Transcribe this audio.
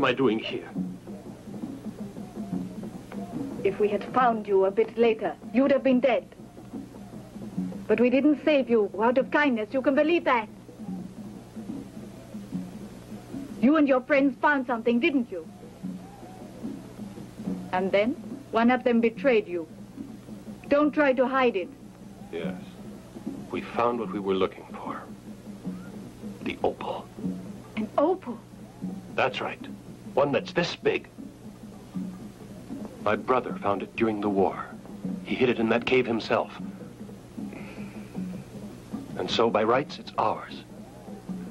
I doing here? If we had found you a bit later, you'd have been dead. But we didn't save you out of kindness. You can believe that. You and your friends found something, didn't you? And then one of them betrayed you. Don't try to hide it. Yes. We found what we were looking for. The opal. An opal? That's right. One that's this big. My brother found it during the war. He hid it in that cave himself. And so, by rights, it's ours.